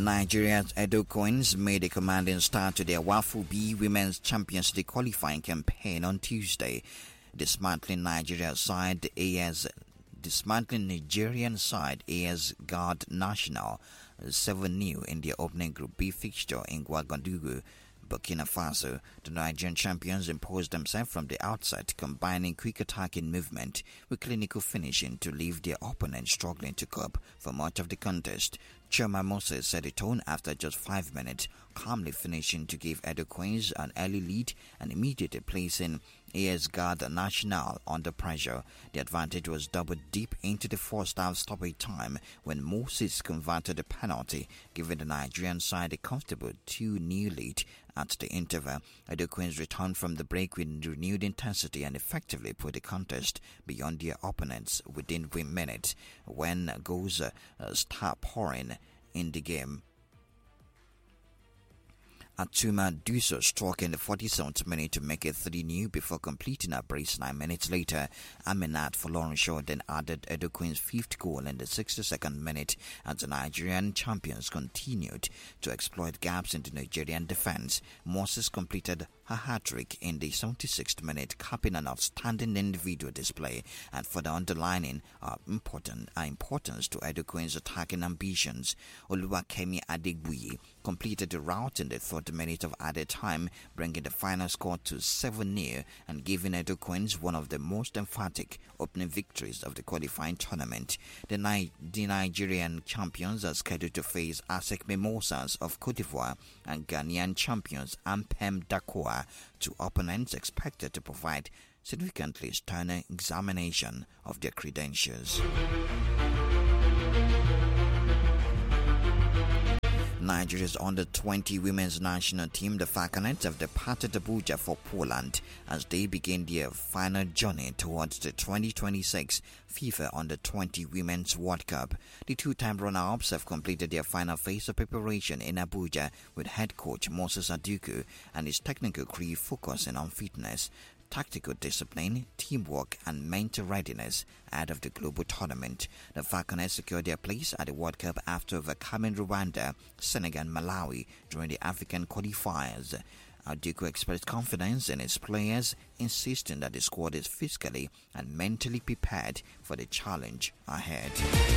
Nigeria's Edo Queens made a commanding start to their Wafu B Women's Champions League qualifying campaign on Tuesday, dismantling Nigerian side AS Guard National 7-0 in their opening Group B fixture in Ouagadougou, Burkina Faso. The Nigerian champions imposed themselves from the outset, combining quick attacking movement with clinical finishing to leave their opponents struggling to cope for much of the contest. Choma Moses set the tone after just 5 minutes, calmly finishing to give Edo Queens an early lead and immediately placing AS Guard National under pressure. The advantage was doubled deep into the first half stoppage time when Moses converted a penalty, giving the Nigerian side a comfortable 2-0 lead. At the interval, Edo Queens returned from the break with renewed intensity and effectively put the contest beyond their opponents within minutes when goals start pouring in the game. Atuma Duso struck in the 47th minute to make it 3-0 before completing a brace 9 minutes later. Aminat Folorunsho then added Edo Queen's 5th goal in the 62nd minute as the Nigerian champions continued to exploit gaps in the Nigerian defense. Moses completed her hat-trick in the 76th minute, capping an outstanding individual display and further underlining our importance to Edo Queen's attacking ambitions. Oluwakemi Adegbuyi completed the rout in the 3rd minute of added time, bringing the final score to 7-0 and giving Edo Queens one of the most emphatic opening victories of the qualifying tournament. The Nigerian champions are scheduled to face ASEC Mimosas of Cote d'Ivoire and Ghanaian champions Ampem Dakoa, two opponents expected to provide significantly sterner examination of their credentials. Nigeria's under-20 women's national team, the Falconets, have departed Abuja for Poland as they begin their final journey towards the 2026 FIFA Under-20 Women's World Cup. The two-time runner-ups have completed their final phase of preparation in Abuja, with head coach Moses Aduku and his technical crew focusing on fitness, tactical discipline, teamwork, and mental readiness ahead of the global tournament. The Falconets secured their place at the World Cup after overcoming Rwanda, Senegal, and Malawi during the African qualifiers. Aduku expressed confidence in his players, insisting that the squad is physically and mentally prepared for the challenge ahead.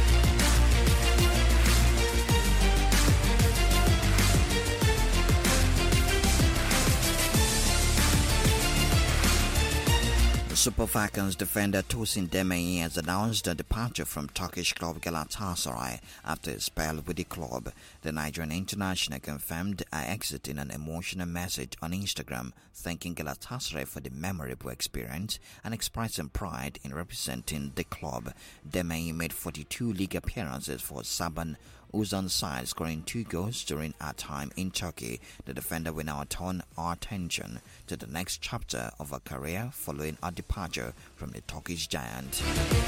Super Falcons defender Tosin Demeyi has announced a departure from Turkish club Galatasaray after a spell with the club. The Nigerian international confirmed her exit in an emotional message on Instagram, thanking Galatasaray for the memorable experience and expressing pride in representing the club. Demeyi made 42 league appearances for Saban Uzan side, scoring 2 goals during her time in Turkey. The defender will now turn our attention to the next chapter of her career following her departure from the Turkish giant.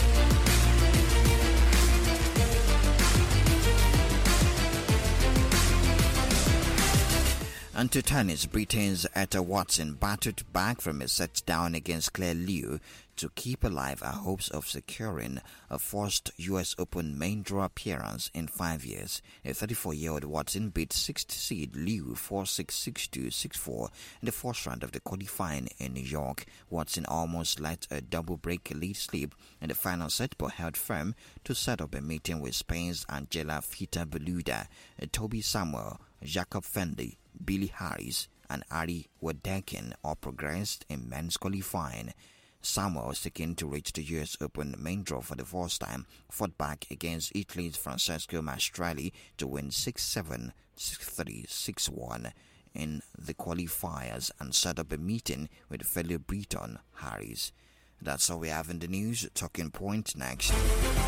And to tennis, Britain's Etta Watson battled back from a set down against Claire Liu to keep alive her hopes of securing a first US Open main draw appearance in 5 years. A 34-year-old Watson beat 6th seed Liu 4-6, 6-2, 6-4 in the first round of the qualifying in New York. Watson almost let a double-break lead slip in the final set but held firm to set up a meeting with Spain's Angela Fita Beluda, Toby Samuel, Jacob Fendi, Billy Harris, and Ari Wadekin all progressed in men's qualifying. Samuel was seeking to reach the US Open main draw for the first time, fought back against Italy's Francesco Mastrelli to win 6-7, 6-3, 6-1 in the qualifiers and set up a meeting with fellow Briton Harris. That's all we have in the news. Talking Point next.